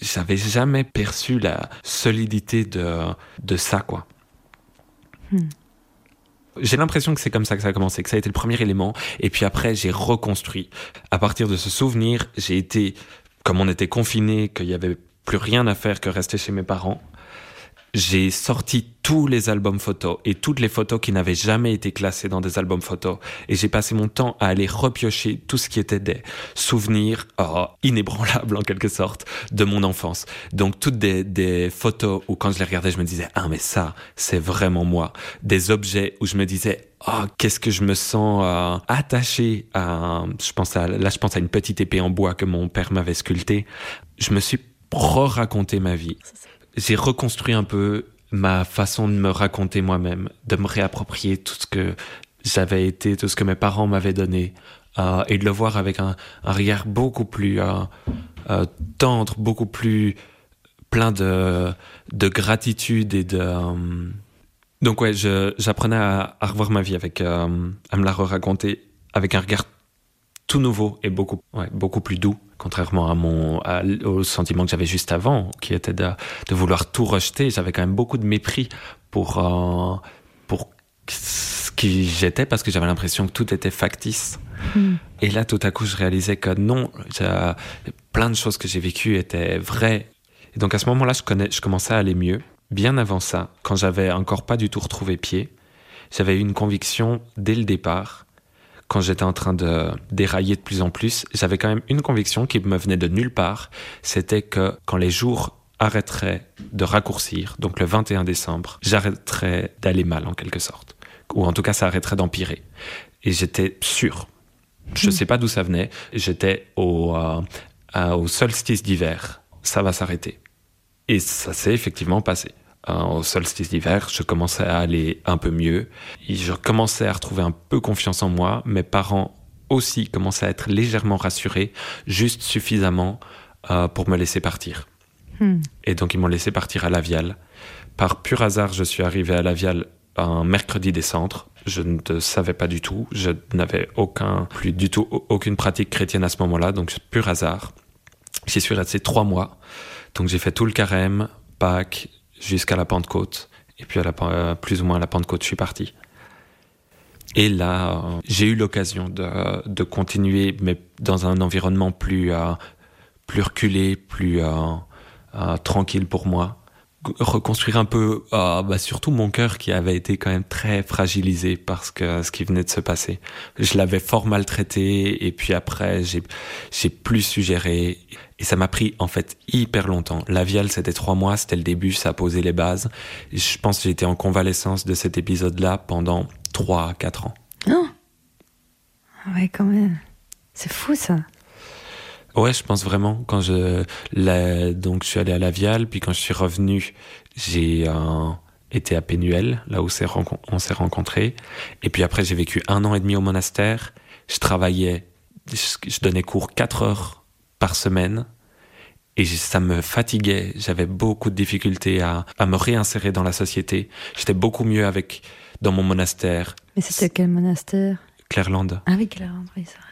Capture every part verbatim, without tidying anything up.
j'avais jamais perçu la solidité de, de ça, quoi. Hmm. J'ai l'impression que c'est comme ça que ça a commencé, que ça a été le premier élément. Et puis après, j'ai reconstruit. À partir de ce souvenir, j'ai été, comme on était confinés, qu'il n'y avait plus rien à faire que rester chez mes parents, j'ai sorti tous les albums photos et toutes les photos qui n'avaient jamais été classées dans des albums photos. Et j'ai passé mon temps à aller repiocher tout ce qui était des souvenirs oh, inébranlables en quelque sorte de mon enfance. Donc toutes des, des photos où quand je les regardais, je me disais « Ah mais ça, c'est vraiment moi ». Des objets où je me disais « Oh, qu'est-ce que je me sens euh, attaché à… » je pense à, Là, je pense à une petite épée en bois que mon père m'avait sculptée. Je me suis re-raconté ma vie. J'ai reconstruit un peu ma façon de me raconter moi-même, de me réapproprier tout ce que j'avais été, tout ce que mes parents m'avaient donné, euh, et de le voir avec un, un regard beaucoup plus euh, euh, tendre, beaucoup plus plein de, de gratitude et de... Euh... Donc ouais, je, j'apprenais à, à revoir ma vie, avec, euh, à me la re-raconter avec un regard tout nouveau et beaucoup, ouais, beaucoup plus doux, contrairement à mon, à, au sentiment que j'avais juste avant, qui était de, de vouloir tout rejeter. J'avais quand même beaucoup de mépris pour, euh, pour ce qui j'étais, parce que j'avais l'impression que tout était factice. Mmh. Et là, tout à coup, je réalisais que non, plein de choses que j'ai vécues étaient vraies. Et donc à ce moment-là, je, connais, je commençais à aller mieux. Bien avant ça, quand j'avais encore pas du tout retrouvé pied, j'avais eu une conviction dès le départ. Quand j'étais en train de dérailler de plus en plus, j'avais quand même une conviction qui me venait de nulle part. C'était que quand les jours arrêteraient de raccourcir, donc le vingt et un décembre, j'arrêterais d'aller mal en quelque sorte. Ou en tout cas, ça arrêterait d'empirer. Et j'étais sûr. Je ne sais pas d'où ça venait. J'étais au, euh, au solstice d'hiver. Ça va s'arrêter. Et ça s'est effectivement passé. Euh, au solstice d'hiver, je commençais à aller un peu mieux. Et je commençais à retrouver un peu confiance en moi. Mes parents aussi commençaient à être légèrement rassurés, juste suffisamment euh, pour me laisser partir. Hmm. Et donc, ils m'ont laissé partir à Lavial. Par pur hasard, je suis arrivé à Lavial un mercredi des Cendres. Je ne savais pas du tout. Je n'avais aucun, plus du tout aucune pratique chrétienne à ce moment-là. Donc, pur hasard. J'y suis resté trois mois. Donc, j'ai fait tout le carême, Pâques, jusqu'à la Pentecôte. Et puis, à la, euh, plus ou moins à la Pentecôte, je suis parti. Et là, euh, j'ai eu l'occasion de, de continuer, mais dans un environnement plus, euh, plus reculé, plus euh, euh, tranquille pour moi. Reconstruire un peu, euh, bah, surtout mon cœur qui avait été quand même très fragilisé par ce, que, ce qui venait de se passer. Je l'avais fort maltraité, et puis après, j'ai, j'ai plus su gérer. Et ça m'a pris, en fait, hyper longtemps. Lavial, c'était trois mois, c'était le début, ça a posé les bases. Et je pense que j'ai été en convalescence de cet épisode-là pendant trois à quatre ans. Oh. Ouais, quand même. C'est fou, ça. Ouais, je pense vraiment. Quand je, la, donc, je suis allé à Lavial, puis quand je suis revenu, j'ai euh, été à Pénuel, là où c'est, on s'est rencontrés. Et puis après, j'ai vécu un an et demi au monastère. Je travaillais, je, je donnais cours quatre heures par semaine. Et ça me fatiguait. J'avais beaucoup de difficultés à, à me réinsérer dans la société. J'étais beaucoup mieux avec, dans mon monastère. Mais c'était quel monastère ? Clairlande. Ah oui, Clairlande, oui, c'est vrai.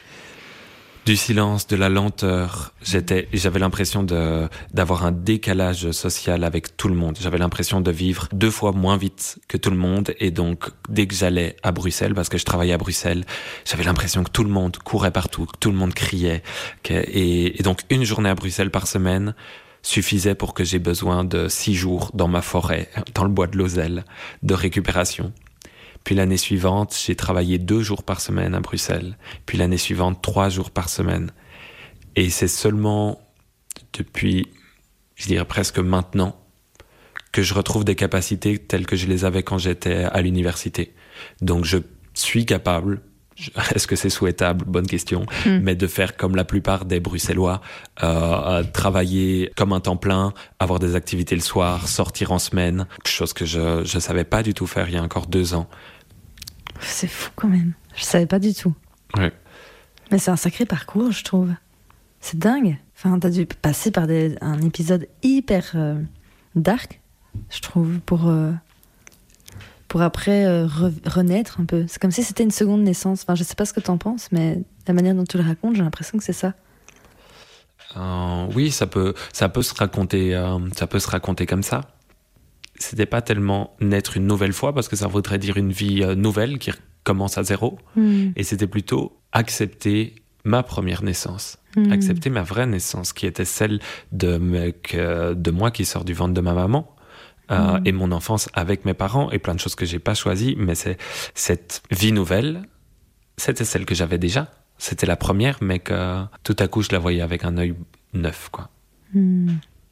Du silence, de la lenteur. J'étais, j'avais l'impression de, d'avoir un décalage social avec tout le monde. J'avais l'impression de vivre deux fois moins vite que tout le monde. Et donc, dès que j'allais à Bruxelles, parce que je travaillais à Bruxelles, j'avais l'impression que tout le monde courait partout, que tout le monde criait. Que, et, et donc, une journée à Bruxelles par semaine suffisait pour que j'ai besoin de six jours dans ma forêt, dans le bois de Lozelle, de récupération. Puis l'année suivante, j'ai travaillé deux jours par semaine à Bruxelles. Puis l'année suivante, trois jours par semaine. Et c'est seulement depuis, je dirais presque maintenant, que je retrouve des capacités telles que je les avais quand j'étais à l'université. Donc je suis capable, est-ce que c'est souhaitable ? Bonne question. Mmh. Mais de faire comme la plupart des Bruxellois, euh, travailler comme un temps plein, avoir des activités le soir, sortir en semaine, chose que je ne savais pas du tout faire il y a encore deux ans. C'est fou quand même. Je savais pas du tout. Ouais. Mais c'est un sacré parcours, je trouve. C'est dingue. Enfin, t'as dû passer par des, un épisode hyper euh, dark, je trouve, pour, euh, pour après euh, re, renaître un peu. C'est comme si c'était une seconde naissance. Enfin, je sais pas ce que t'en penses, mais la manière dont tu le racontes, j'ai l'impression que c'est ça. Euh, oui, ça peut, ça peut se raconter, euh, ça peut se raconter comme ça. C'était pas tellement naître une nouvelle fois, parce que ça voudrait dire une vie euh, nouvelle qui commence à zéro. Mm. Et c'était plutôt accepter ma première naissance, mm. accepter ma vraie naissance, qui était celle de, mec, euh, de moi qui sort du ventre de ma maman. Euh, mm. Et mon enfance avec mes parents et plein de choses que j'ai pas choisies, mais c'est cette vie nouvelle, c'était celle que j'avais déjà. C'était la première, mais que tout à coup je la voyais avec un œil neuf, quoi. Mm.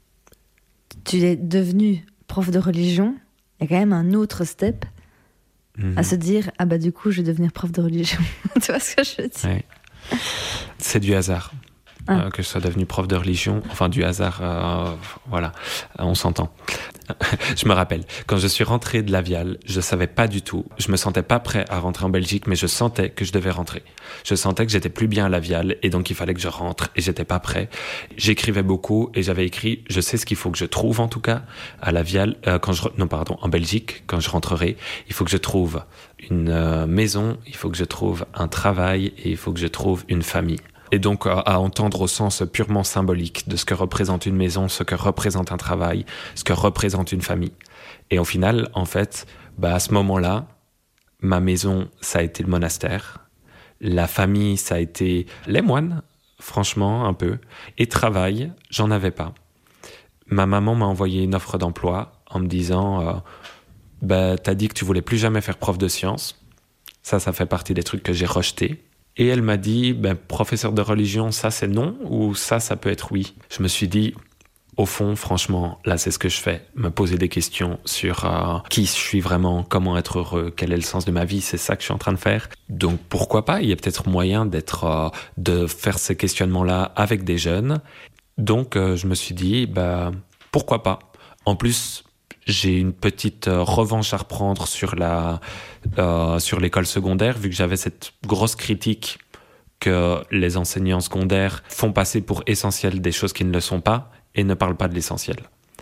Tu es devenu prof de religion. Il y a quand même un autre step mm. à se dire ah bah du coup je vais devenir prof de religion. Tu vois ce que je veux dire? Ouais. C'est du hasard. Ah. Euh, que je sois devenu prof de religion, enfin du hasard, euh, voilà, on s'entend. Je me rappelle, quand je suis rentré de Lavial, je savais pas du tout, je me sentais pas prêt à rentrer en Belgique, mais je sentais que je devais rentrer. Je sentais que j'étais plus bien à Lavial et donc il fallait que je rentre et j'étais pas prêt. J'écrivais beaucoup et j'avais écrit, je sais ce qu'il faut que je trouve en tout cas à Lavial, euh, quand je, non pardon, en Belgique, quand je rentrerai, il faut que je trouve une euh, maison, il faut que je trouve un travail et il faut que je trouve une famille. Et donc à, à entendre au sens purement symbolique de ce que représente une maison, ce que représente un travail, ce que représente une famille. Et au final, en fait, bah à ce moment-là, ma maison, ça a été le monastère. La famille, ça a été les moines, franchement, un peu. Et travail, j'en avais pas. Ma maman m'a envoyé une offre d'emploi en me disant euh, bah, t'as dit que tu voulais plus jamais faire prof de sciences. Ça, ça fait partie des trucs que j'ai rejetés. Et elle m'a dit, ben, professeur de religion, ça c'est non, ou ça, ça peut être oui. Je me suis dit, au fond, franchement, là c'est ce que je fais, me poser des questions sur euh, qui je suis vraiment, comment être heureux, quel est le sens de ma vie, c'est ça que je suis en train de faire. Donc pourquoi pas, il y a peut-être moyen d'être, euh, de faire ces questionnements-là avec des jeunes. Donc euh, je me suis dit, ben, pourquoi pas. En plus, j'ai une petite euh, revanche à reprendre sur la euh, sur l'école secondaire, vu que j'avais cette grosse critique que les enseignants secondaires font passer pour essentiel des choses qui ne le sont pas et ne parlent pas de l'essentiel.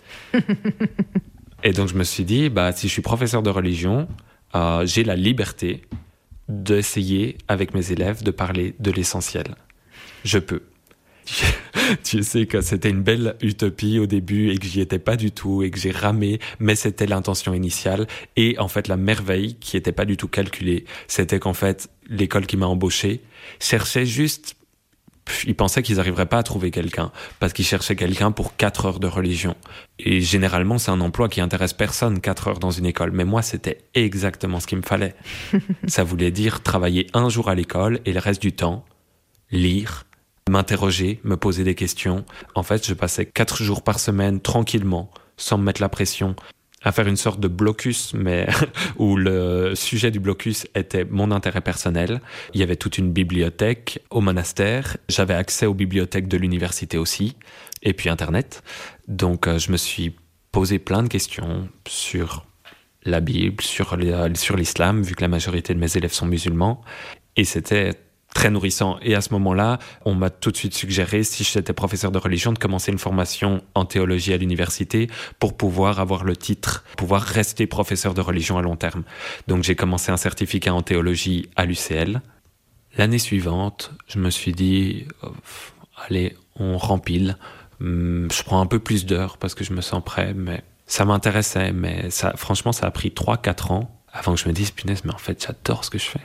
Et donc je me suis dit, bah si je suis professeur de religion, euh, j'ai la liberté d'essayer avec mes élèves de parler de l'essentiel. Je peux. Tu sais que c'était une belle utopie au début et que j'y étais pas du tout et que j'ai ramé, mais c'était l'intention initiale. Et en fait, la merveille qui était pas du tout calculée, c'était qu'en fait, l'école qui m'a embauché cherchait juste... Ils pensaient qu'ils n'arriveraient pas à trouver quelqu'un parce qu'ils cherchaient quelqu'un pour quatre heures de religion. Et généralement, c'est un emploi qui intéresse personne, quatre heures dans une école. Mais moi, c'était exactement ce qu'il me fallait. Ça voulait dire travailler un jour à l'école et le reste du temps, lire, m'interroger, me poser des questions. En fait, je passais quatre jours par semaine tranquillement, sans me mettre la pression, à faire une sorte de blocus, mais où le sujet du blocus était mon intérêt personnel. Il y avait toute une bibliothèque au monastère. J'avais accès aux bibliothèques de l'université aussi, et puis Internet. Donc, euh, je me suis posé plein de questions sur la Bible, sur, les, sur l'islam, vu que la majorité de mes élèves sont musulmans. Et c'était très nourrissant. Et à ce moment-là, on m'a tout de suite suggéré, si j'étais professeur de religion, de commencer une formation en théologie à l'université pour pouvoir avoir le titre, pouvoir rester professeur de religion à long terme. Donc j'ai commencé un certificat en théologie à l'U C L. L'année suivante, je me suis dit, oh, allez, on rempile. Je prends un peu plus d'heures parce que je me sens prêt, mais ça m'intéressait. Mais ça, franchement, ça a pris trois quatre ans avant que je me dise, punaise, mais en fait, j'adore ce que je fais.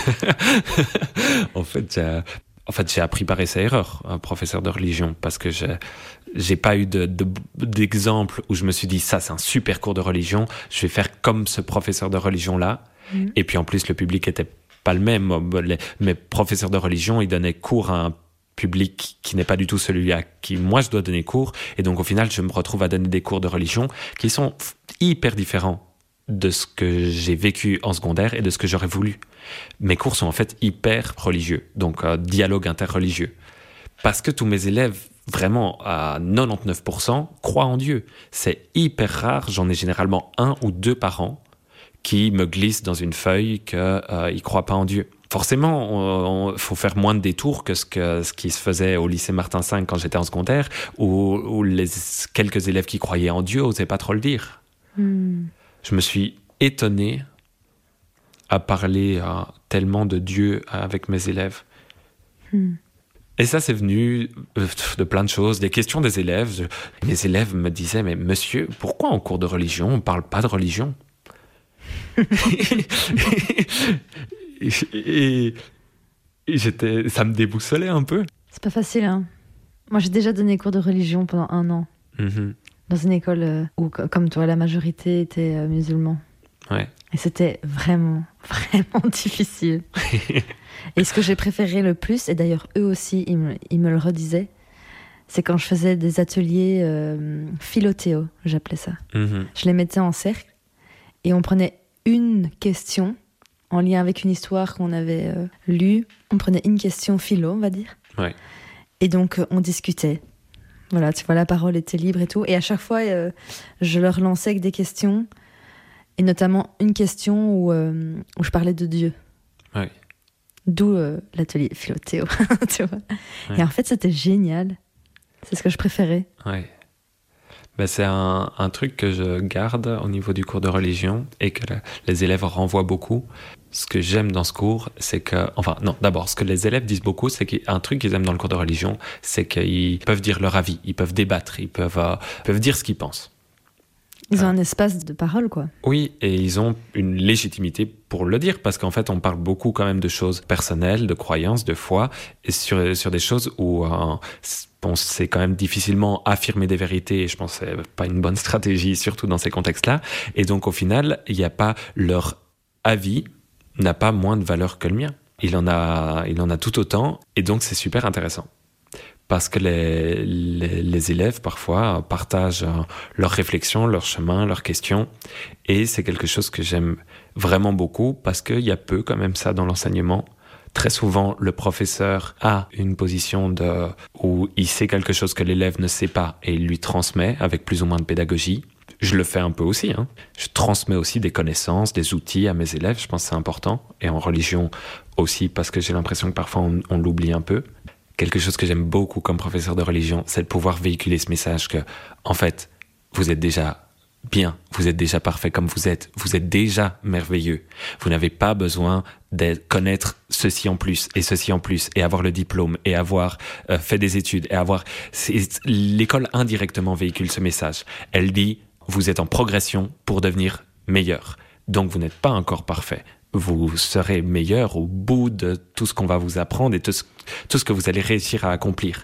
en fait, j'ai, en fait, j'ai appris par essai-erreur, un professeur de religion, parce que j'ai, j'ai pas eu de, de, d'exemple où je me suis dit, ça, c'est un super cours de religion, je vais faire comme ce professeur de religion-là. Mmh. Et puis, en plus, le public était pas le même. Les, mes professeurs de religion, ils donnaient cours à un public qui n'est pas du tout celui à qui moi je dois donner cours. Et donc, au final, je me retrouve à donner des cours de religion qui sont hyper différents de ce que j'ai vécu en secondaire et de ce que j'aurais voulu. Mes cours sont en fait hyper religieux, donc euh, dialogue interreligieux. Parce que tous mes élèves, vraiment à quatre-vingt-dix-neuf pour cent, croient en Dieu. C'est hyper rare, j'en ai généralement un ou deux par an qui me glissent dans une feuille qu'ils euh, ne croient pas en Dieu. Forcément, il faut faire moins de détours que ce, que ce qui se faisait au lycée Martin cinq quand j'étais en secondaire, où, où les quelques élèves qui croyaient en Dieu n'osaient pas trop le dire. Mm. Je me suis étonné à parler euh, tellement de Dieu avec mes élèves. Mm. Et ça, c'est venu de plein de choses, des questions des élèves. Mes élèves me disaient, mais monsieur, pourquoi en cours de religion, on ne parle pas de religion? et, et, et j'étais, ça me déboussolait un peu. C'est pas facile, hein. Moi, j'ai déjà donné cours de religion pendant un an. Mm-hmm. Dans une école euh, où, comme toi, la majorité était euh, musulmans. Ouais. Et c'était vraiment, vraiment difficile. Et ce que j'ai préféré le plus, et d'ailleurs eux aussi, ils me, ils me le redisaient, c'est quand je faisais des ateliers euh, philothéo, j'appelais ça. Mm-hmm. Je les mettais en cercle et on prenait une question en lien avec une histoire qu'on avait euh, lue. On prenait une question philo, on va dire. Ouais. Et donc euh, on discutait. Voilà, tu vois, la parole était libre et tout. Et à chaque fois, euh, je leur lançais avec des questions. Et notamment une question où, euh, où je parlais de Dieu. Ouais. D'où euh, l'atelier philothéo, tu vois. Ouais. Et en fait, c'était génial. C'est ce que je préférais. Ouais. Ben, c'est un, un truc que je garde au niveau du cours de religion et que la, les élèves renvoient beaucoup. Ce que j'aime dans ce cours, c'est que... Enfin, non, d'abord, ce que les élèves disent beaucoup, c'est qu'un truc qu'ils aiment dans le cours de religion, c'est qu'ils peuvent dire leur avis, ils peuvent débattre, ils peuvent, euh, peuvent dire ce qu'ils pensent. Ils ont un espace de parole, quoi. Oui, et ils ont une légitimité pour le dire, parce qu'en fait, on parle beaucoup quand même de choses personnelles, de croyances, de foi, et sur, sur des choses où euh, on sait quand même difficilement affirmer des vérités, et je pense que c'est pas une bonne stratégie, surtout dans ces contextes-là. Et donc, au final, il n'y a pas... Leur avis n'a pas moins de valeur que le mien. Il en a, il en a tout autant, et donc c'est super intéressant. Parce que les, les, les élèves, parfois, partagent leurs réflexions, leurs chemins, leurs questions. Et c'est quelque chose que j'aime vraiment beaucoup, parce qu'il y a peu quand même ça dans l'enseignement. Très souvent, le professeur a une position de, où il sait quelque chose que l'élève ne sait pas, et il lui transmet avec plus ou moins de pédagogie. Je le fais un peu aussi. Hein. Je transmets aussi des connaissances, des outils à mes élèves. Je pense que c'est important. Et en religion aussi, parce que j'ai l'impression que parfois on, on l'oublie un peu. Quelque chose que j'aime beaucoup comme professeur de religion, c'est de pouvoir véhiculer ce message que, en fait, vous êtes déjà bien, vous êtes déjà parfait comme vous êtes, vous êtes déjà merveilleux. Vous n'avez pas besoin de connaître ceci en plus, et ceci en plus, et avoir le diplôme, et avoir euh, fait des études, et avoir... C'est... L'école indirectement véhicule ce message. Elle dit, vous êtes en progression pour devenir meilleur. Donc vous n'êtes pas encore parfait. Vous serez meilleur au bout de tout ce qu'on va vous apprendre et tout ce, tout ce que vous allez réussir à accomplir.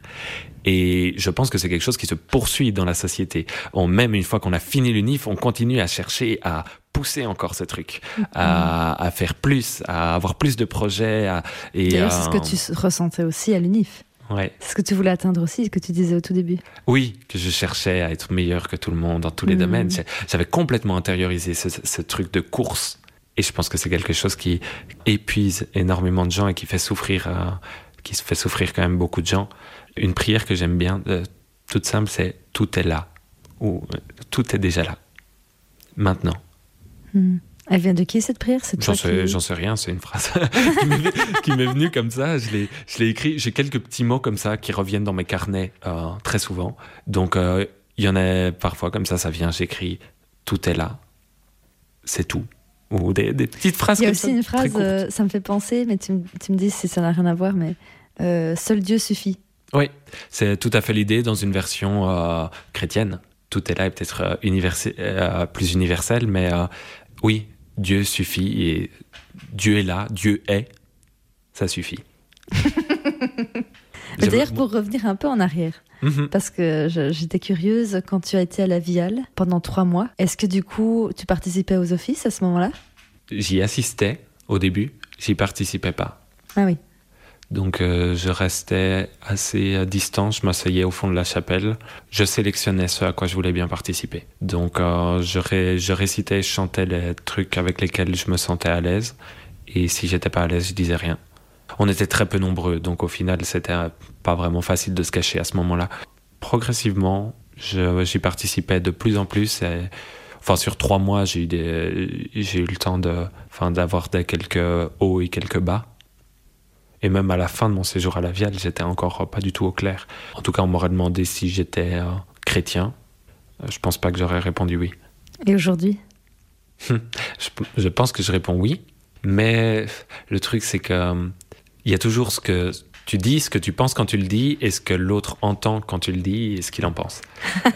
Et je pense que c'est quelque chose qui se poursuit dans la société. On, même une fois qu'on a fini l'unif, on continue à chercher à pousser encore ce truc, mm-hmm. à, à faire plus, à avoir plus de projets. À, et D'ailleurs, à... c'est ce que tu ressentais aussi à l'unif. Ouais. C'est ce que tu voulais atteindre aussi, ce que tu disais au tout début. Oui, que je cherchais à être meilleur que tout le monde dans tous les mmh. domaines. J'avais complètement intériorisé ce, ce truc de course. Et je pense que c'est quelque chose qui épuise énormément de gens et qui fait souffrir, euh, qui fait souffrir quand même beaucoup de gens. Une prière que j'aime bien, euh, toute simple, c'est « tout est là » ou euh, « tout est déjà là, maintenant mmh. ». Elle vient de qui cette prière? C'est j'en, toi sais, qui... j'en sais rien, c'est une phrase qui, m'est, qui m'est venue comme ça. Je l'ai, je l'ai écrit. J'ai quelques petits mots comme ça qui reviennent dans mes carnets euh, très souvent. Donc il euh, y en a parfois comme ça, ça vient, j'écris « tout est là », c'est tout. Ou des, des petites phrases comme ça. Il y a aussi ça, une phrase, euh, ça me fait penser, mais tu, tu me dis si ça n'a rien à voir, mais euh, « seul Dieu suffit ». Oui, c'est tout à fait l'idée dans une version euh, chrétienne. Tout est là est peut-être euh, universel, euh, plus universel, mais euh, oui, Dieu suffit et Dieu est là, Dieu est, ça suffit. Mais d'ailleurs, pour revenir un peu en arrière, mm-hmm. parce que je, j'étais curieuse, quand tu as été à la Viale pendant trois mois, est-ce que du coup, tu participais aux offices à ce moment-là? J'y assistais au début, j'y participais pas. Ah oui. Donc euh, je restais assez euh, distant, je m'asseyais au fond de la chapelle, je sélectionnais ce à quoi je voulais bien participer. Donc euh, je, ré, je récitais, je chantais les trucs avec lesquels je me sentais à l'aise, et si j'étais pas à l'aise, je disais rien. On était très peu nombreux, donc au final c'était pas vraiment facile de se cacher à ce moment-là. Progressivement, je, j'y participais de plus en plus, et, enfin sur trois mois j'ai eu, des, j'ai eu le temps de, enfin, d'avoir des, quelques hauts et quelques bas. Et même à la fin de mon séjour à la Viale, j'étais encore pas du tout au clair. En tout cas, on m'aurait demandé si j'étais euh, chrétien. Euh, je pense pas que j'aurais répondu oui. Et aujourd'hui? je, je pense que je réponds oui. Mais le truc, c'est que euh, y a toujours ce que Tu dis ce que tu penses quand tu le dis et ce que l'autre entend quand tu le dis et ce qu'il en pense. Euh,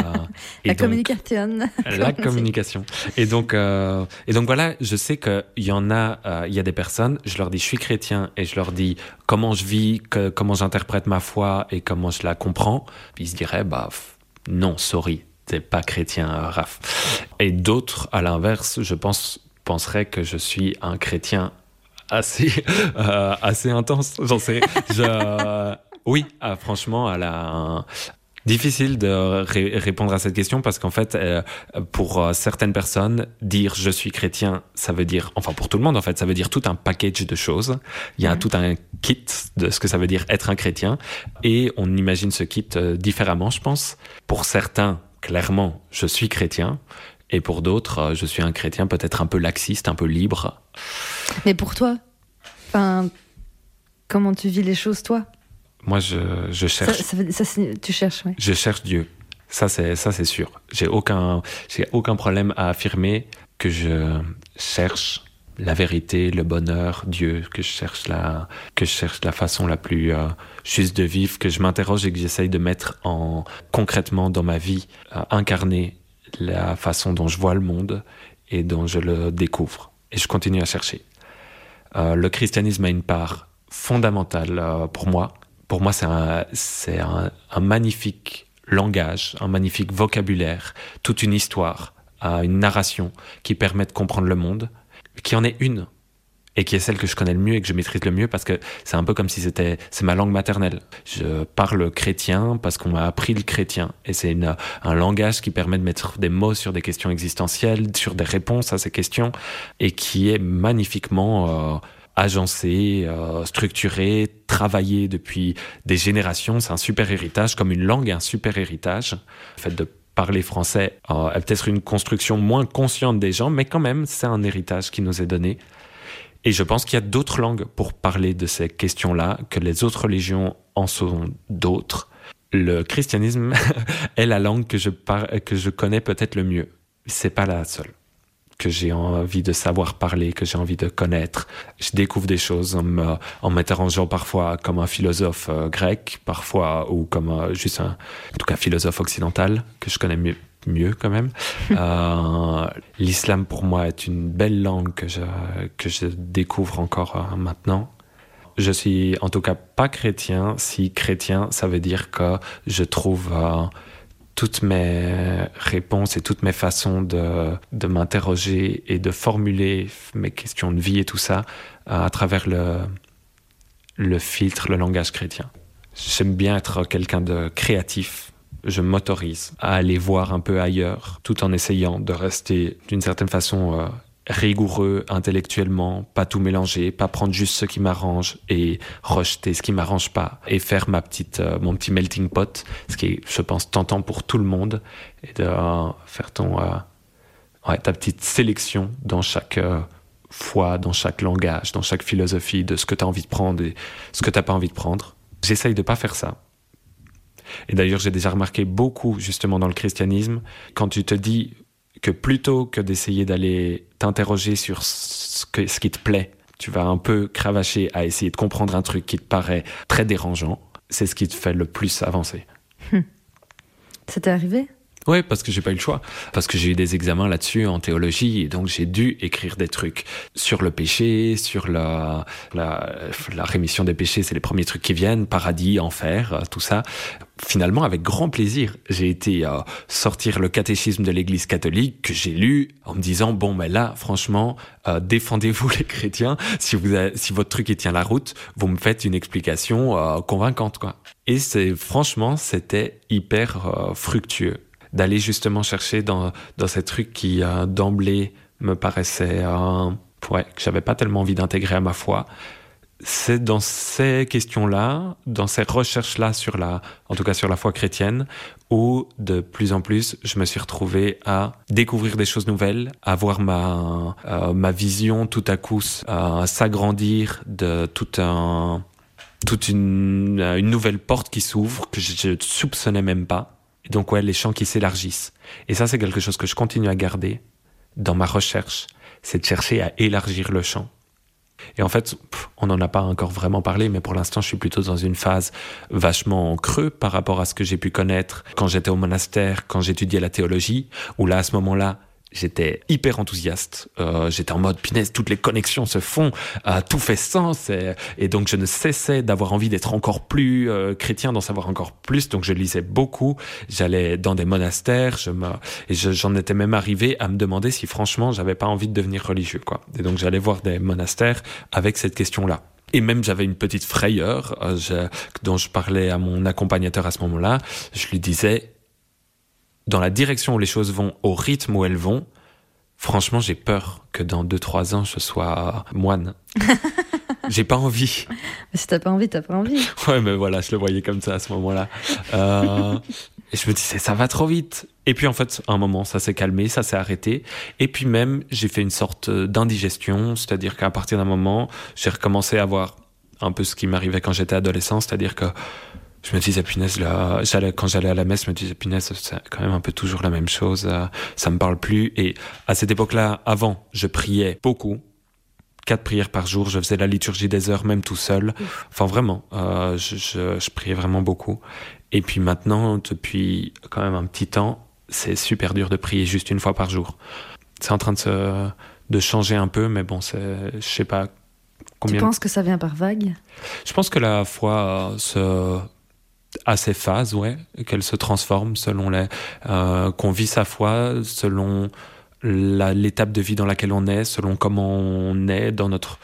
et la donc, communication. La communication. Et donc, euh, et donc voilà, je sais qu'il y en a, euh, il y a des personnes, je leur dis je suis chrétien et je leur dis comment je vis, que, comment j'interprète ma foi et comment je la comprends. Puis ils se diraient, bah non, sorry, t'es pas chrétien, Raph. Et d'autres, à l'inverse, je pense, penseraient que je suis un chrétien assez, euh, assez intense. J'en sais. Je, euh, oui, ah, franchement, elle a un, difficile de ré- répondre à cette question parce qu'en fait, euh, pour euh, certaines personnes, dire je suis chrétien, ça veut dire, enfin pour tout le monde en fait, ça veut dire tout un package de choses. Il y a mmh. tout un kit de ce que ça veut dire être un chrétien et on imagine ce kit euh, différemment, je pense. Pour certains, clairement, je suis chrétien. Et pour d'autres, euh, je suis un chrétien peut-être un peu laxiste, un peu libre. Mais pour toi, enfin, comment tu vis les choses, toi ? Moi, je, je cherche. Ça, ça, ça, tu cherches, oui. Je cherche Dieu. Ça, c'est, ça, c'est sûr. J'ai aucun, j'ai aucun problème à affirmer que je cherche la vérité, le bonheur, Dieu, que je cherche la, que je cherche la façon la plus euh, juste de vivre, que je m'interroge et que j'essaye de mettre en, concrètement dans ma vie, euh, incarner la façon dont je vois le monde et dont je le découvre. Et je continue à chercher. Euh, le christianisme a une part fondamentale euh, pour moi. Pour moi, c'est, un, c'est un, un magnifique langage, un magnifique vocabulaire, toute une histoire, euh, une narration qui permet de comprendre le monde, qui en est une, et qui est celle que je connais le mieux et que je maîtrise le mieux, parce que c'est un peu comme si c'était, c'est ma langue maternelle. Je parle chrétien parce qu'on m'a appris le chrétien, et c'est une, un langage qui permet de mettre des mots sur des questions existentielles, sur des réponses à ces questions, et qui est magnifiquement... Euh, agencé, euh, structuré, travaillé depuis des générations. C'est un super héritage, comme une langue est un super héritage. Le fait de parler français euh, est peut-être une construction moins consciente des gens, mais quand même, c'est un héritage qui nous est donné. Et je pense qu'il y a d'autres langues pour parler de ces questions-là, que les autres religions en sont d'autres. Le christianisme est la langue que je, par... que je connais peut-être le mieux. C'est pas la seule que j'ai envie de savoir parler, que j'ai envie de connaître. Je découvre des choses en, me, en m'interrogeant parfois comme un philosophe euh, grec, parfois, ou comme euh, juste un, en tout cas, philosophe occidental, que je connais mieux, mieux quand même. euh, l'islam, pour moi, est une belle langue que je, que je découvre encore euh, maintenant. Je suis en tout cas pas chrétien. Si chrétien, ça veut dire que je trouve... Euh, toutes mes réponses et toutes mes façons de, de m'interroger et de formuler mes questions de vie et tout ça à travers le, le filtre, le langage chrétien. J'aime bien être quelqu'un de créatif. Je m'autorise à aller voir un peu ailleurs, tout en essayant de rester d'une certaine façon euh, rigoureux intellectuellement, pas tout mélanger, pas prendre juste ce qui m'arrange et rejeter ce qui m'arrange pas, et faire ma petite, euh, mon petit melting pot, ce qui est, je pense, tentant pour tout le monde, et de euh, faire ton, euh, ouais, ta petite sélection dans chaque euh, foi, dans chaque langage, dans chaque philosophie, de ce que tu as envie de prendre et ce que tu n'as pas envie de prendre. J'essaye de pas faire ça. Et d'ailleurs, j'ai déjà remarqué beaucoup, justement, dans le christianisme, quand tu te dis que plutôt que d'essayer d'aller t'interroger sur ce, que, ce qui te plaît, tu vas un peu cravacher à essayer de comprendre un truc qui te paraît très dérangeant, c'est ce qui te fait le plus avancer. Hum. Ça t'est arrivé ? Oui, parce que j'ai pas eu le choix. Parce que j'ai eu des examens là-dessus en théologie, et donc j'ai dû écrire des trucs sur le péché, sur la, la, la rémission des péchés, c'est les premiers trucs qui viennent, paradis, enfer, tout ça. Finalement, avec grand plaisir, j'ai été euh, sortir le catéchisme de l'Église catholique que j'ai lu en me disant, bon, mais là, franchement, euh, défendez-vous les chrétiens. Si, vous avez, si votre truc il tient la route, vous me faites une explication euh, convaincante, quoi. Et c'est, franchement, c'était hyper euh, fructueux d'aller justement chercher dans, dans ces trucs qui, euh, d'emblée, me paraissaient, euh, ouais, que j'avais pas tellement envie d'intégrer à ma foi. C'est dans ces questions-là, dans ces recherches-là sur la, en tout cas sur la foi chrétienne, où de plus en plus, je me suis retrouvé à découvrir des choses nouvelles, à voir ma, euh, ma vision tout à coup euh, s'agrandir de tout un, toute une, une nouvelle porte qui s'ouvre, que je ne soupçonnais même pas. Et donc, ouais, les champs qui s'élargissent. Et ça, c'est quelque chose que je continue à garder dans ma recherche, c'est de chercher à élargir le champ. Et en fait, pff, on n'en a pas encore vraiment parlé, mais pour l'instant, je suis plutôt dans une phase vachement en creux par rapport à ce que j'ai pu connaître quand j'étais au monastère, quand j'étudiais la théologie, où là, à ce moment-là, j'étais hyper enthousiaste. Euh, j'étais en mode, punaise, toutes les connexions se font, euh, tout fait sens. Et, et donc, je ne cessais d'avoir envie d'être encore plus euh, chrétien, d'en savoir encore plus. Donc, je lisais beaucoup. J'allais dans des monastères. Je me, et je, j'en étais même arrivé à me demander si, franchement, j'avais pas envie de devenir religieux, quoi. Et donc, j'allais voir des monastères avec cette question-là. Et même, j'avais une petite frayeur euh, je, dont je parlais à mon accompagnateur à ce moment-là. Je lui disais, dans la direction où les choses vont, au rythme où elles vont, franchement, j'ai peur que dans deux trois ans, je sois moine. J'ai pas envie. Mais si t'as pas envie, t'as pas envie. Ouais, mais voilà, je le voyais comme ça à ce moment-là. Euh, et je me disais, ça va trop vite. Et puis en fait, à un moment, ça s'est calmé, ça s'est arrêté. Et puis même, j'ai fait une sorte d'indigestion, c'est-à-dire qu'à partir d'un moment, j'ai recommencé à voir un peu ce qui m'arrivait quand j'étais adolescent, c'est-à-dire que je me disais, punaise, là, j'allais, quand j'allais à la messe, je me disais, punaise, c'est quand même un peu toujours la même chose, euh, ça me parle plus. Et à cette époque-là, avant, je priais beaucoup, quatre prières par jour, je faisais la liturgie des heures, même tout seul. Ouf. Enfin, vraiment, euh, je, je, je priais vraiment beaucoup. Et puis maintenant, depuis quand même un petit temps, c'est super dur de prier juste une fois par jour. C'est en train de se, de changer un peu, mais bon, c'est, je sais pas combien. Tu penses que ça vient par vague? Je pense que la foi euh, se à ses phases, ouais, qu'elle se transforme selon les, euh, qu'on vit sa foi, selon la, l'étape de vie dans laquelle on est, selon comment on est dans notre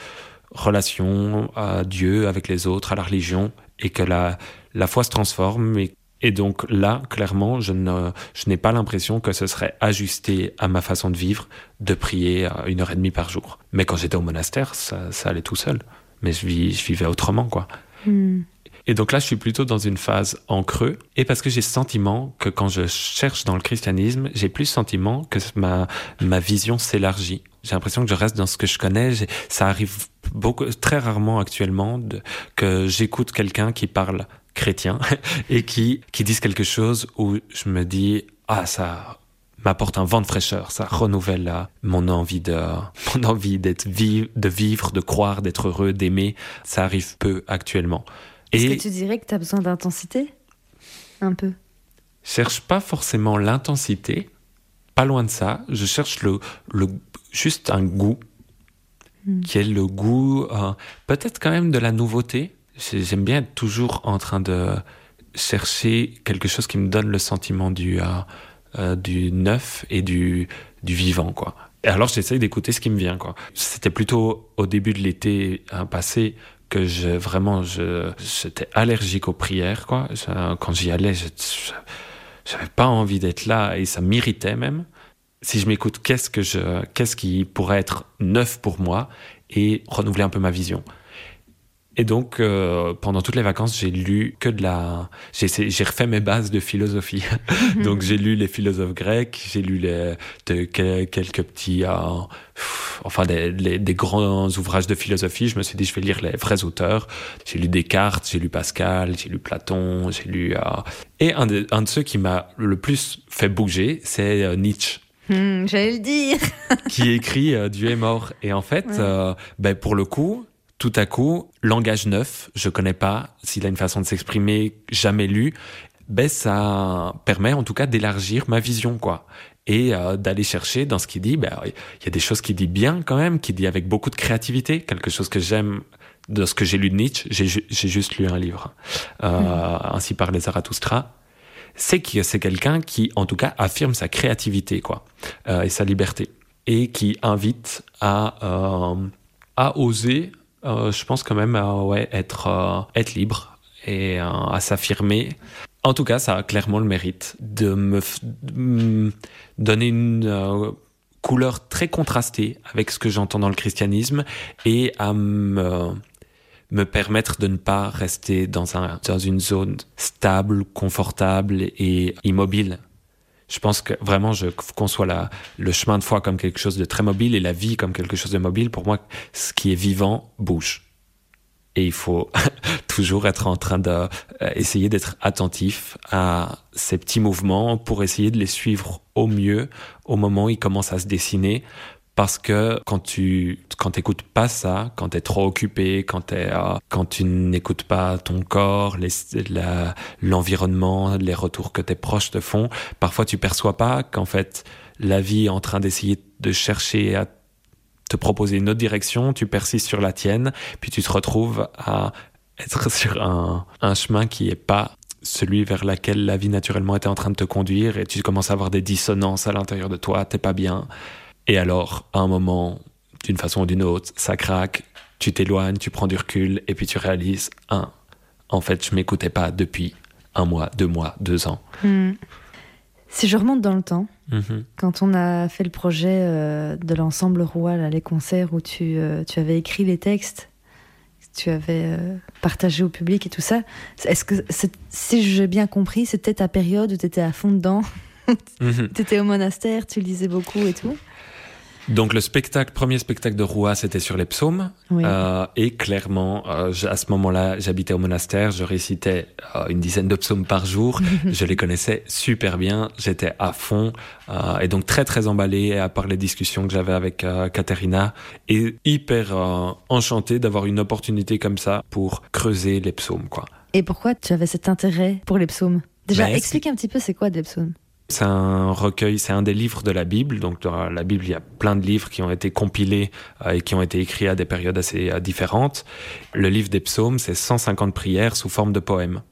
relation à Dieu, avec les autres, à la religion, et que la, la foi se transforme. Et, et donc là, clairement, je, ne, je n'ai pas l'impression que ce serait ajusté à ma façon de vivre, de prier à une heure et demie par jour. Mais quand j'étais au monastère, ça, ça allait tout seul. Mais je, vis, je vivais autrement, quoi. Mm. Et donc là, je suis plutôt dans une phase en creux. Et parce que j'ai ce sentiment que quand je cherche dans le christianisme, j'ai plus le sentiment que ma, ma vision s'élargit. J'ai l'impression que je reste dans ce que je connais. J'ai, ça arrive beaucoup, très rarement actuellement de, que j'écoute quelqu'un qui parle chrétien et qui, qui dise quelque chose où je me dis, ah, ça m'apporte un vent de fraîcheur, ça renouvelle là, mon envie de, mon envie d'être vive, de vivre, de croire, d'être heureux, d'aimer. Ça arrive peu actuellement. Est-ce et que tu dirais que tu as besoin d'intensité? Un peu. Je cherche pas forcément l'intensité, pas loin de ça. Je cherche le, le, juste un goût, mm. qui est le goût, euh, peut-être quand même de la nouveauté. J'aime bien être toujours en train de chercher quelque chose qui me donne le sentiment du, euh, euh, du neuf et du, du vivant, quoi. Et alors j'essaye d'écouter ce qui me vient, quoi. C'était plutôt au début de l'été hein, passé que je, vraiment, je, j'étais allergique aux prières, quoi. Je, quand j'y allais, je, je, j'avais pas envie d'être là et ça m'irritait même. Si je m'écoute, qu'est-ce que je, qu'est-ce qui pourrait être neuf pour moi et renouveler un peu ma vision. Et donc, euh, pendant toutes les vacances, j'ai lu que de la... J'ai, j'ai refait mes bases de philosophie. Donc, j'ai lu les philosophes grecs, j'ai lu les, de, quelques petits... Euh, enfin, des, les, des grands ouvrages de philosophie. Je me suis dit, je vais lire les vrais auteurs. J'ai lu Descartes, j'ai lu Pascal, j'ai lu Platon, j'ai lu... Euh... Et un de, un de ceux qui m'a le plus fait bouger, c'est euh, Nietzsche. Mmh, j'allais le dire. Qui écrit euh, Dieu est mort. Et en fait, ouais. euh, ben, pour le coup... Tout à coup, langage neuf, je connais pas, s'il a une façon de s'exprimer, jamais lu, ben ça permet en tout cas d'élargir ma vision, quoi. Et euh, d'aller chercher dans ce qu'il dit, ben il y a des choses qu'il dit bien quand même, qu'il dit avec beaucoup de créativité, quelque chose que j'aime de ce que j'ai lu de Nietzsche, j'ai, j'ai juste lu un livre, euh, mmh. Ainsi parlait Zarathustra, c'est que c'est quelqu'un qui, en tout cas, affirme sa créativité, quoi, euh, et sa liberté, et qui invite à, euh, à oser... Euh, je pense quand même euh, ouais, être, euh, être libre et euh, à s'affirmer. En tout cas, ça a clairement le mérite de me, f- de me donner une euh, couleur très contrastée avec ce que j'entends dans le christianisme et à me, me permettre de ne pas rester dans, un, dans une zone stable, confortable et immobile. Je pense que vraiment, je conçois la, le chemin de foi comme quelque chose de très mobile et la vie comme quelque chose de mobile. Pour moi, ce qui est vivant bouge. Et il faut toujours être en train d'essayer de, euh, d'être attentif à ces petits mouvements pour essayer de les suivre au mieux au moment où ils commencent à se dessiner. Parce que quand tu quand t'écoutes pas ça, quand t'es trop occupé, quand t'es euh, quand tu n'écoutes pas ton corps, les, la, l'environnement, les retours que tes proches te font, parfois tu perçois pas qu'en fait la vie est en train d'essayer de chercher à te proposer une autre direction, tu persistes sur la tienne, puis tu te retrouves à être sur un, un chemin qui est pas celui vers lequel la vie naturellement était en train de te conduire, et tu commences à avoir des dissonances à l'intérieur de toi, t'es pas bien. Et alors, à un moment, d'une façon ou d'une autre, ça craque, tu t'éloignes, tu prends du recul, et puis tu réalises, un, en fait, je m'écoutais pas depuis un mois, deux mois, deux ans. Mmh. Si je remonte dans le temps, Mm-hmm. quand on a fait le projet euh, de l'ensemble Roua, là, les concerts où tu, euh, tu avais écrit les textes, tu avais euh, partagé au public et tout ça, est-ce que, c'est, si j'ai bien compris, c'était ta période où tu étais à fond dedans, mm-hmm. Tu étais au monastère, tu lisais beaucoup et tout? Donc le spectacle, premier spectacle de Roua, c'était sur les psaumes. Oui. Euh, et clairement, euh, à ce moment-là, j'habitais au monastère, je récitais euh, une dizaine de psaumes par jour. Je les connaissais super bien, j'étais à fond. Euh, et donc très très emballé, à part les discussions que j'avais avec euh, Katerina. Et hyper euh, enchanté d'avoir une opportunité comme ça pour creuser les psaumes, quoi. Et pourquoi tu avais cet intérêt pour les psaumes? Déjà, Mais explique un petit peu c'est quoi des psaumes. C'est un recueil, c'est un des livres de la Bible. Donc, dans la Bible, il y a plein de livres qui ont été compilés euh, et qui ont été écrits à des périodes assez euh, différentes. Le livre des psaumes, c'est cent cinquante prières sous forme de poèmes.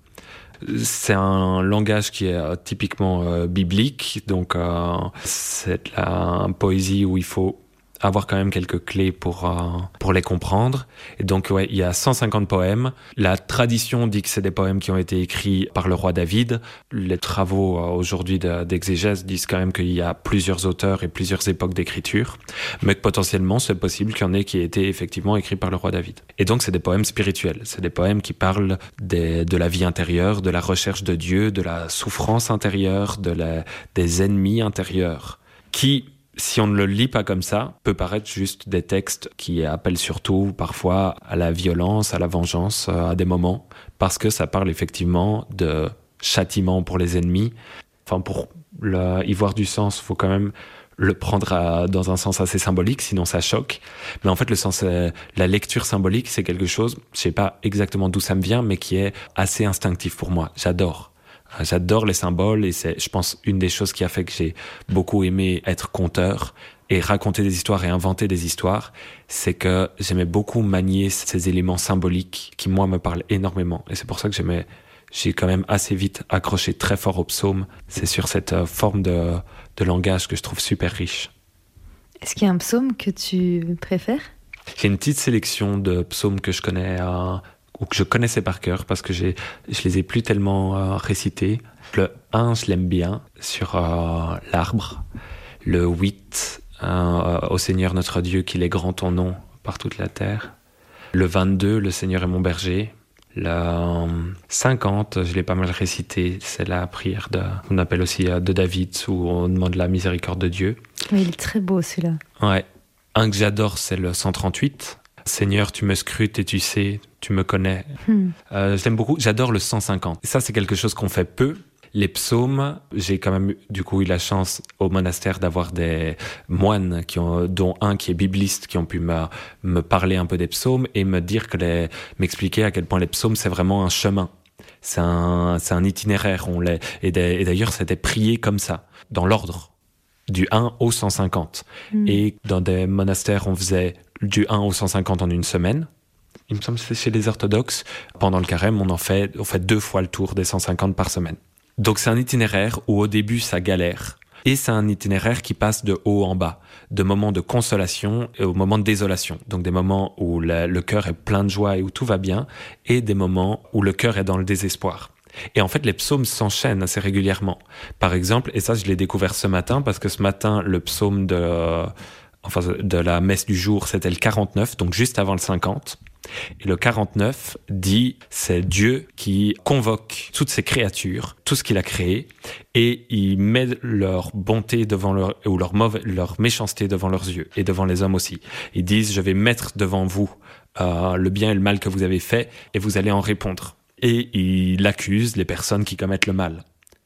C'est un langage qui est euh, typiquement euh, biblique. Donc, euh, c'est de la poésie où il faut avoir quand même quelques clés pour, euh, pour les comprendre. Et donc, ouais, il y a cent cinquante poèmes. La tradition dit que c'est des poèmes qui ont été écrits par le roi David. Les travaux euh, aujourd'hui de, d'exégèse disent quand même qu'il y a plusieurs auteurs et plusieurs époques d'écriture, mais que potentiellement, c'est possible qu'il y en ait qui aient été effectivement écrits par le roi David. Et donc, c'est des poèmes spirituels. C'est des poèmes qui parlent des, de la vie intérieure, de la recherche de Dieu, de la souffrance intérieure, de la, des ennemis intérieurs, qui, si on ne le lit pas comme ça, peut paraître juste des textes qui appellent surtout parfois à la violence, à la vengeance, à des moments, parce que ça parle effectivement de châtiment pour les ennemis. Enfin, pour le, y voir du sens, il faut quand même le prendre à, dans un sens assez symbolique, sinon ça choque. Mais en fait, le sens, euh, la lecture symbolique, c'est quelque chose, je sais pas exactement d'où ça me vient, mais qui est assez instinctif pour moi. J'adore. J'adore les symboles et c'est, je pense, une des choses qui a fait que j'ai beaucoup aimé être conteur et raconter des histoires et inventer des histoires, c'est que j'aimais beaucoup manier ces éléments symboliques qui, moi, me parlent énormément. Et c'est pour ça que j'aimais, j'ai quand même assez vite accroché très fort au psaume. C'est sur cette forme de, de langage que je trouve super riche. Est-ce qu'il y a un psaume que tu préfères? J'ai une petite sélection de psaumes que je connais euh, ou que je connaissais par cœur parce que j'ai, je les ai plus tellement euh, récités. Le un, je l'aime bien, sur euh, l'arbre. Le huit, euh, au Seigneur notre Dieu, qu'il est grand ton nom par toute la terre. Le vingt-deux, le Seigneur est mon berger. Le euh, cinquante, je l'ai pas mal récité, c'est la prière de, on appelle aussi euh, de David, où on demande la miséricorde de Dieu. Oui, il est très beau celui-là. Ouais. Un que j'adore, c'est le cent trente-huit. Seigneur, tu me scrutes et tu sais, tu me connais. Hmm. Euh, je l'aime beaucoup. J'adore le cent cinquante. Et ça, c'est quelque chose qu'on fait peu. Les psaumes, j'ai quand même du coup eu la chance au monastère d'avoir des moines qui ont, dont un qui est bibliste, qui ont pu me, me parler un peu des psaumes et me dire que les, m'expliquer à quel point les psaumes c'est vraiment un chemin. C'est un, c'est un itinéraire. On les, et, des, et d'ailleurs, c'était prié comme ça, dans l'ordre, du un au cent cinquante. Mmh. Et dans des monastères, on faisait du un au cent cinquante en une semaine. Il me semble que c'est chez les orthodoxes. Pendant le carême, on en fait, on fait deux fois le tour des cent cinquante par semaine. Donc c'est un itinéraire où au début ça galère et c'est un itinéraire qui passe de haut en bas, de moments de consolation et aux moments de désolation. Donc des moments où le, le cœur est plein de joie et où tout va bien et des moments où le cœur est dans le désespoir. Et en fait les psaumes s'enchaînent assez régulièrement. Par exemple, et ça je l'ai découvert ce matin parce que ce matin le psaume de, euh, enfin, de la messe du jour c'était le quarante-neuf, donc juste avant le cinquante. Et le quarante-neuf dit, c'est Dieu qui convoque toutes ses créatures, tout ce qu'il a créé, et il met leur bonté devant leur, ou leur mauvaise, leur méchanceté devant leurs yeux, et devant les hommes aussi. Ils disent, je vais mettre devant vous euh, le bien et le mal que vous avez fait, et vous allez en répondre. Et il accuse les personnes qui commettent le mal.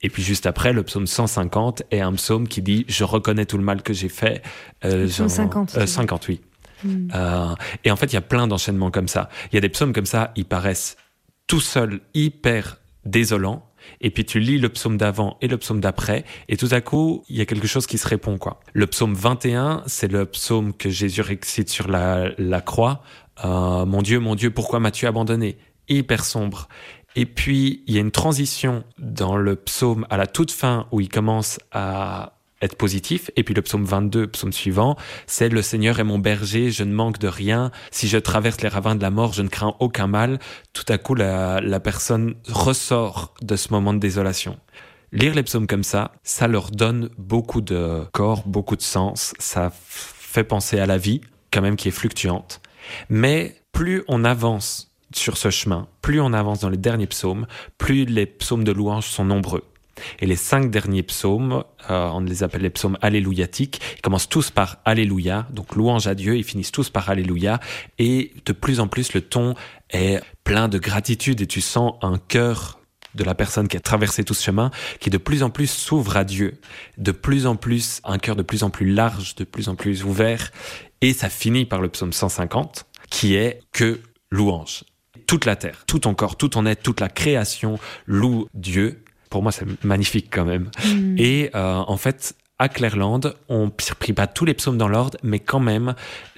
Et puis juste après, le psaume cent cinquante est un psaume qui dit « Je reconnais tout le mal que j'ai fait. Euh, » Psaume cinquante. Euh, cinquante, oui. Mm. Euh, et en fait, il y a plein d'enchaînements comme ça. Il y a des psaumes comme ça, ils paraissent tout seuls, hyper désolants. Et puis tu lis le psaume d'avant et le psaume d'après, et tout à coup, il y a quelque chose qui se répond, quoi. Le psaume vingt et un, c'est le psaume que Jésus récite sur la, la croix. Euh, « Mon Dieu, mon Dieu, pourquoi m'as-tu abandonné ?» Hyper sombre. Et puis, il y a une transition dans le psaume à la toute fin où il commence à être positif. Et puis le psaume vingt-deux, psaume suivant, c'est « Le Seigneur est mon berger, je ne manque de rien. Si je traverse les ravins de la mort, je ne crains aucun mal. » Tout à coup, la, la personne ressort de ce moment de désolation. Lire les psaumes comme ça, ça leur donne beaucoup de corps, beaucoup de sens. Ça fait penser à la vie, quand même, qui est fluctuante. Mais plus on avance sur ce chemin, plus on avance dans les derniers psaumes, plus les psaumes de louange sont nombreux. Et les cinq derniers psaumes, euh, on les appelle les psaumes alléluiatiques, ils commencent tous par Alléluia, donc louange à Dieu, ils finissent tous par Alléluia, et de plus en plus le ton est plein de gratitude, et tu sens un cœur de la personne qui a traversé tout ce chemin, qui de plus en plus s'ouvre à Dieu, de plus en plus, un cœur de plus en plus large, de plus en plus ouvert, et ça finit par le psaume cent cinquante, qui est que louange. Toute la terre, tout ton corps, tout ton être, toute la création loue Dieu. Pour moi, c'est magnifique quand même. Mmh. Et euh, en fait, à Clairland, on ne prie pas tous les psaumes dans l'ordre, mais quand même,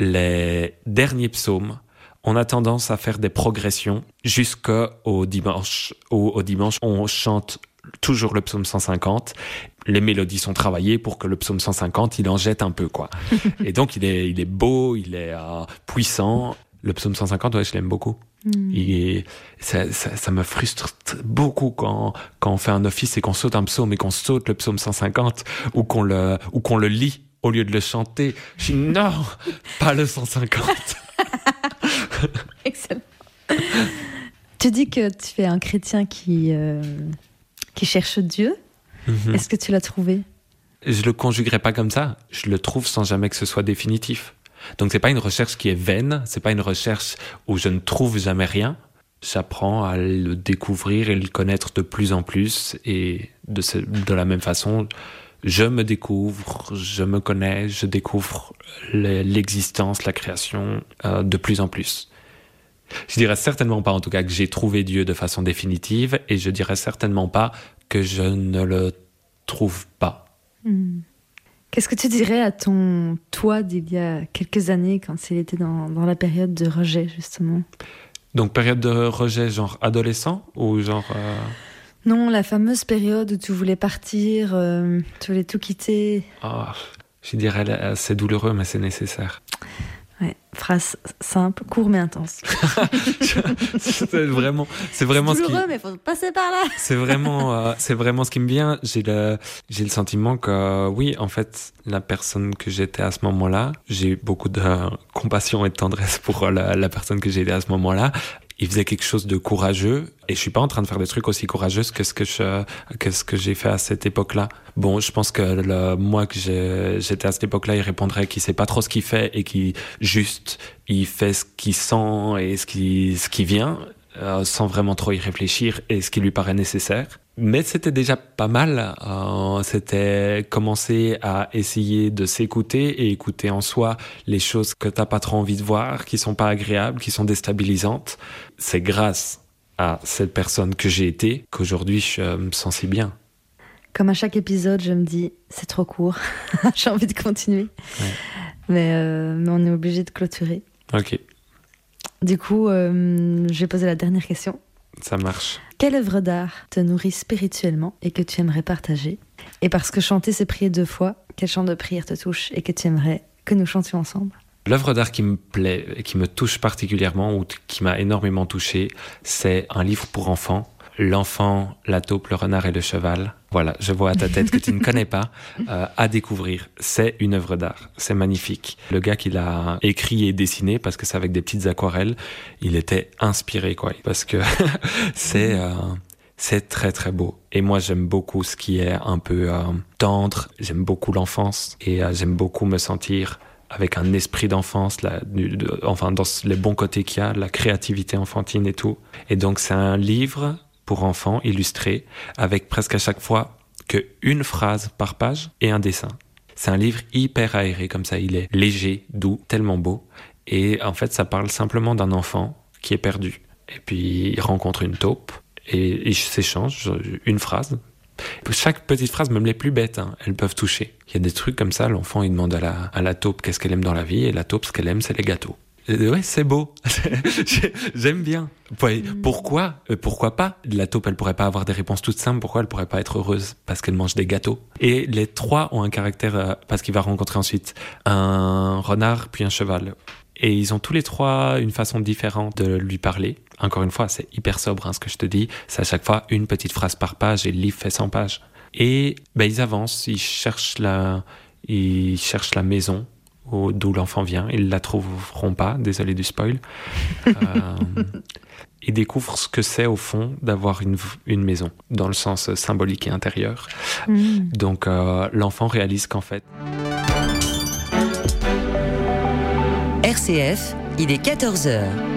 les derniers psaumes, on a tendance à faire des progressions jusqu'au dimanche. Au, au dimanche, on chante toujours le psaume cent cinquante. Les mélodies sont travaillées pour que le psaume cent cinquante, il en jette un peu, quoi. Et donc, il est, il est beau, il est euh, puissant. Le psaume cent cinquante, ouais, je l'aime beaucoup. Mmh. Et ça, ça, ça me frustre beaucoup quand, quand on fait un office et qu'on saute un psaume et qu'on saute le psaume cent cinquante ou qu'on le, ou qu'on le lit au lieu de le chanter. Je dis non, pas le cent cinquante. Excellent. Tu dis que tu es un chrétien qui, euh, qui cherche Dieu. Mmh. Est-ce que tu l'as trouvé ? Je le conjuguerai pas comme ça. Je le trouve sans jamais que ce soit définitif. Donc c'est pas une recherche qui est vaine, c'est pas une recherche où je ne trouve jamais rien. J'apprends à le découvrir et le connaître de plus en plus, et de, ce, de la même façon, je me découvre, je me connais, je découvre l'existence, la création euh, de plus en plus. Je dirais certainement pas en tout cas que j'ai trouvé Dieu de façon définitive, et je dirais certainement pas que je ne le trouve pas. Mmh. Qu'est-ce que tu dirais à ton toi d'il y a quelques années, quand il était dans, dans la période de rejet, justement ? Donc, période de rejet genre adolescent ou genre... Euh... Non, la fameuse période où tu voulais partir, euh, tu voulais tout quitter. Oh, je dirais, c'est douloureux, mais c'est nécessaire. Ouais, phrase simple, court mais intense. c'est vraiment, c'est vraiment c'est douloureux, ce qui... mais faut passer par là. c'est vraiment, euh, c'est vraiment ce qui me vient. J'ai le, j'ai le sentiment que, euh, oui, en fait, la personne que j'étais à ce moment-là, j'ai eu beaucoup de euh, compassion et de tendresse pour la, la personne que j'étais à ce moment-là. Il faisait quelque chose de courageux, et je suis pas en train de faire des trucs aussi courageux que ce que je, que ce que j'ai fait à cette époque-là. Bon, je pense que le moi que j'ai, j'étais à cette époque-là, il répondrait qu'il sait pas trop ce qu'il fait et qu'il juste il fait ce qu'il sent et ce qui ce qui vient, euh, sans vraiment trop y réfléchir, et ce qui lui paraît nécessaire. Mais c'était déjà pas mal. Euh, c'était commencer à essayer de s'écouter et écouter en soi les choses que t'as pas trop envie de voir, qui sont pas agréables, qui sont déstabilisantes. C'est grâce à cette personne que j'ai été qu'aujourd'hui je me sens si bien. Comme à chaque épisode, je me dis, c'est trop court. J'ai envie de continuer. Ouais. Mais, euh, mais on est obligé de clôturer. Ok. Du coup, euh, je vais poser la dernière question. Ça marche. Quelle œuvre d'art te nourrit spirituellement et que tu aimerais partager ? Et parce que chanter, c'est prier deux fois, quel chant de prière te touche et que tu aimerais que nous chantions ensemble ? L'œuvre d'art qui me plaît et qui me touche particulièrement, ou qui m'a énormément touché, c'est un livre pour enfants. L'enfant, la taupe, le renard et le cheval. Voilà, je vois à ta tête que tu ne connais pas. Euh, à découvrir, c'est une œuvre d'art. C'est magnifique. Le gars qui l'a écrit et dessiné, parce que c'est avec des petites aquarelles, il était inspiré, quoi. Parce que c'est, euh, c'est très très beau. Et moi, j'aime beaucoup ce qui est un peu euh, tendre. J'aime beaucoup l'enfance et euh, j'aime beaucoup me sentir avec un esprit d'enfance, la, du, de, enfin dans les bons côtés qu'il y a, la créativité enfantine et tout. Et donc c'est un livre pour enfants illustré, avec presque à chaque fois qu'une phrase par page et un dessin. C'est un livre hyper aéré comme ça, il est léger, doux, tellement beau. Et en fait, ça parle simplement d'un enfant qui est perdu. Et puis, il rencontre une taupe et ils s'échangent une phrase. Chaque petite phrase, même les plus bêtes, hein, elles peuvent toucher. Il y a des trucs comme ça, l'enfant, il demande à la, à la taupe qu'est-ce qu'elle aime dans la vie, et la taupe, ce qu'elle aime, c'est les gâteaux. Et ouais, c'est beau. J'aime bien. Pourquoi Pourquoi pas La taupe, elle pourrait pas avoir des réponses toutes simples. Pourquoi elle pourrait pas être heureuse? Parce qu'elle mange des gâteaux. Et les trois ont un caractère, euh, parce qu'il va rencontrer ensuite un renard puis un cheval. Et ils ont tous les trois une façon différente de lui parler. Encore une fois, c'est hyper sobre, hein, ce que je te dis. C'est à chaque fois une petite phrase par page et le livre fait cent pages. Et ben, ils avancent, ils cherchent la, ils cherchent la maison d'où l'enfant vient. Ils ne la trouveront pas, désolé du spoil. euh, ils découvrent ce que c'est au fond d'avoir une, une maison, dans le sens symbolique et intérieur. Mmh. Donc euh, l'enfant réalise qu'en fait... R C F, il est quatorze heures.